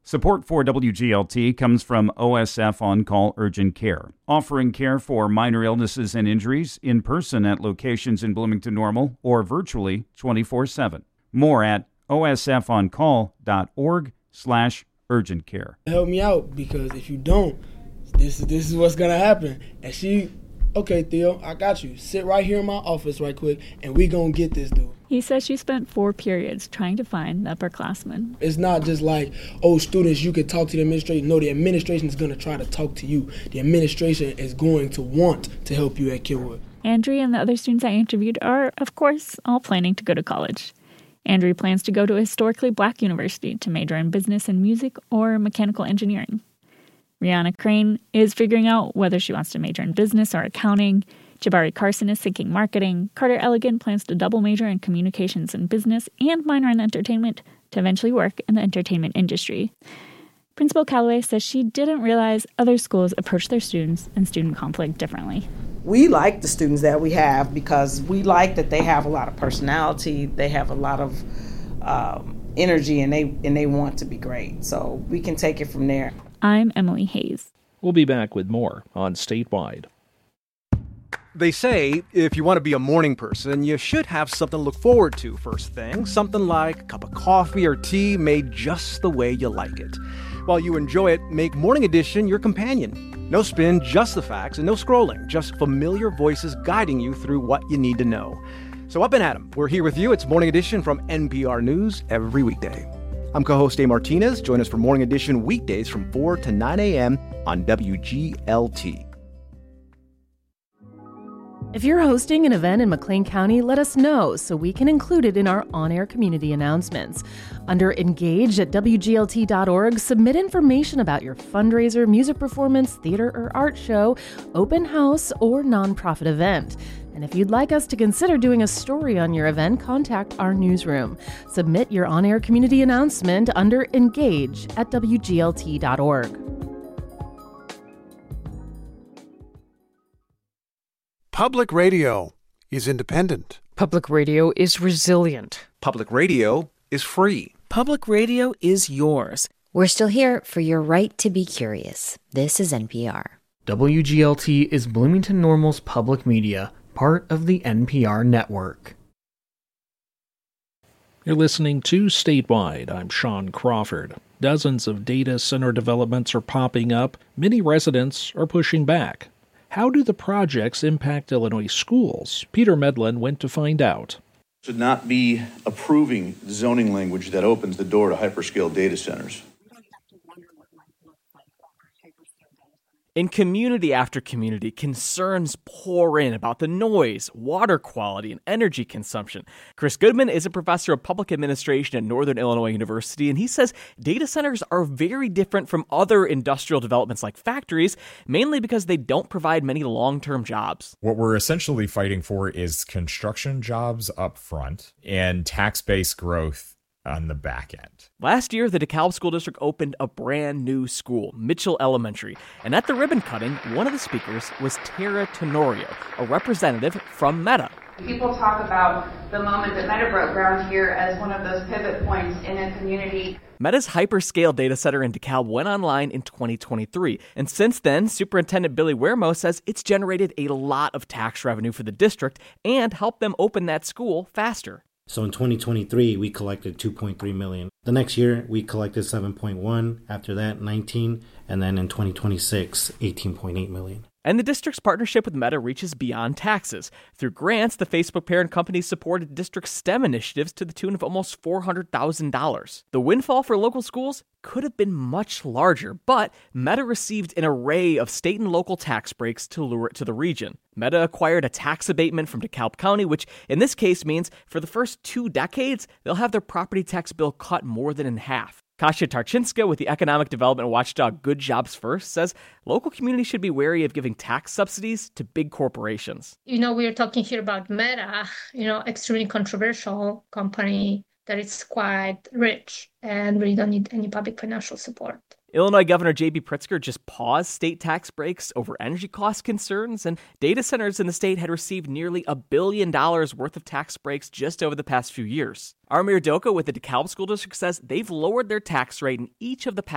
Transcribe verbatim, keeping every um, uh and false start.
Support for W G L T comes from O S F On-Call Urgent Care, offering care for minor illnesses and injuries in person at locations in Bloomington Normal or virtually twenty-four seven. More at osfoncall.org slash urgent care. Help me out, because if you don't, this is this is what's gonna happen. And she, okay, Theo, I got you. Sit right here in my office right quick, and we gonna get this dude. He says she spent four periods trying to find the upperclassmen. It's not just like, oh, students, you can talk to the administration. No, the administration is going to try to talk to you. The administration is going to want to help you at Kenwood. Andrew and the other students I interviewed are, of course, all planning to go to college. Andrew plans to go to a historically black university to major in business and music or mechanical engineering. Rihanna Crane is figuring out whether she wants to major in business or accounting. Jabari Carson is thinking marketing. Carter Elligan plans to double major in communications and business and minor in entertainment to eventually work in the entertainment industry. Principal Calloway says she didn't realize other schools approach their students and student conflict differently. We like the students that we have because we like that they have a lot of personality, they have a lot of um, energy, and they and they want to be great. So we can take it from there. I'm Emily Hayes. We'll be back with more on Statewide. They say if you want to be a morning person, you should have something to look forward to first thing. Something like a cup of coffee or tea made just the way you like it. While you enjoy it, make Morning Edition your companion. No spin, just the facts, and no scrolling. Just familiar voices guiding you through what you need to know. So up and at 'em. We're here with you. It's Morning Edition from N P R News every weekday. I'm co-host Dave Martinez. Join us for Morning Edition weekdays from four to nine a.m. on W G L T. If you're hosting an event in McLean County, let us know so we can include it in our on-air community announcements. Under Engage at W G L T dot org, submit information about your fundraiser, music performance, theater or art show, open house, or nonprofit event. And if you'd like us to consider doing a story on your event, contact our newsroom. Submit your on-air community announcement under Engage at W G L T dot org. Public radio is independent. Public radio is resilient. Public radio is free. Public radio is yours. We're still here for your right to be curious. This is N P R. W G L T is Bloomington Normal's public media, part of the N P R network. You're listening to Statewide. I'm Sean Crawford. Dozens of data center developments are popping up. Many residents are pushing back. How do the projects impact Illinois schools? Peter Medlin went to find out. Should not be approving zoning language that opens the door to hyperscale data centers. In community after community, concerns pour in about the noise, water quality, and energy consumption. Chris Goodman is a professor of public administration at Northern Illinois University, and he says data centers are very different from other industrial developments like factories, mainly because they don't provide many long-term jobs. What we're essentially fighting for is construction jobs up front and tax-based growth on the back end. Last year, the DeKalb School District opened a brand new school, Mitchell Elementary. And at the ribbon cutting, one of the speakers was Tara Tenorio, a representative from Meta. People talk about the moment that Meta broke ground here as one of those pivot points in a community. Meta's hyperscale data center in DeKalb went online in twenty twenty-three. And since then, Superintendent Billy Wermo says it's generated a lot of tax revenue for the district and helped them open that school faster. So in twenty twenty-three, we collected two point three million dollars. The next year, we collected seven point one. After that, nineteen. And then in twenty twenty-six, eighteen point eight million dollars. And the district's partnership with Meta reaches beyond taxes. Through grants, the Facebook parent company supported district STEM initiatives to the tune of almost four hundred thousand dollars. The windfall for local schools could have been much larger, but Meta received an array of state and local tax breaks to lure it to the region. Meta acquired a tax abatement from DeKalb County, which in this case means for the first two decades, they'll have their property tax bill cut more than in half. Kasia Tarczynska with the economic development watchdog Good Jobs First says local communities should be wary of giving tax subsidies to big corporations. You know, we're talking here about Meta, you know, extremely controversial company that is quite rich and really don't need any public financial support. Illinois Governor J B Pritzker just paused state tax breaks over energy cost concerns, and data centers in the state had received nearly a billion dollars worth of tax breaks just over the past few years. Armir Doka with the DeKalb School District says they've lowered their tax rate in each of the past